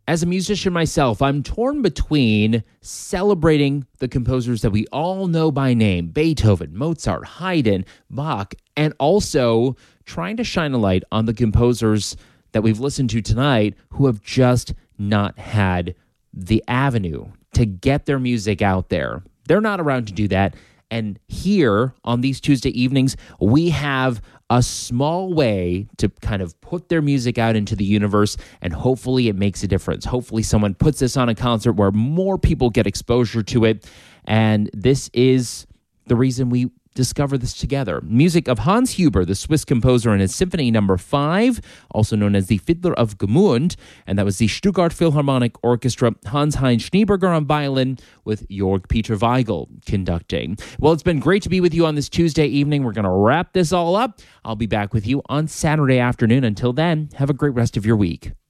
As a musician myself, I'm torn between celebrating the composers that we all know by name, Beethoven, Mozart, Haydn, Bach, and also trying to shine a light on the composers that we've listened to tonight who have just not had the avenue to get their music out there. They're not around to do that. And here on these Tuesday evenings, we have a small way to kind of put their music out into the universe, and hopefully it makes a difference. Hopefully someone puts this on a concert where more people get exposure to it, and this is the reason we discover this together. Music of Hans Huber, the Swiss composer, in his Symphony No. 5, also known as the Fiddler of Gmund, and that was the Stuttgart Philharmonic Orchestra, Hans-Heinz Schneeberger on violin, with Jörg Peter Weigel conducting. Well, it's been great to be with you on this Tuesday evening. We're going to wrap this all up. I'll be back with you on Saturday afternoon. Until then, have a great rest of your week.